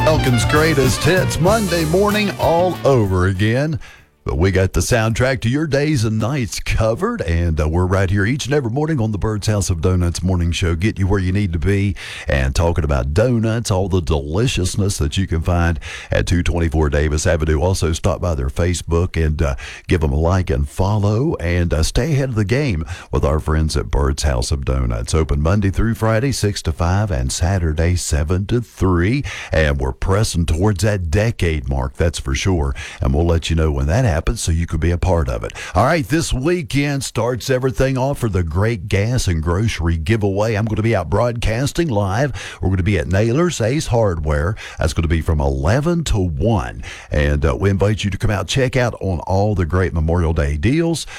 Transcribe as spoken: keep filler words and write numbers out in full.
Elkin's greatest hits Monday morning all over again. But we got the soundtrack to your days and nights covered, and uh, we're right here each and every morning on the Bird's House of Donuts morning show, get you where you need to be, and talking about donuts, all the deliciousness that you can find at two twenty-four Davis Avenue. Also, stop by their Facebook and uh, give them a like and follow, and uh, stay ahead of the game with our friends at Bird's House of Donuts. Open Monday through Friday, six to five, and Saturday, seven to three, and we're pressing towards that decade mark, that's for sure, and we'll let you know when that happens so you could be a part of it. All right, this weekend starts everything off for the Great Gas and Grocery Giveaway. I'm going to be out broadcasting live. We're going to be at Naylor's Ace Hardware. That's going to be from eleven to one. And uh, we invite you to come out, check out on all the great Memorial Day deals.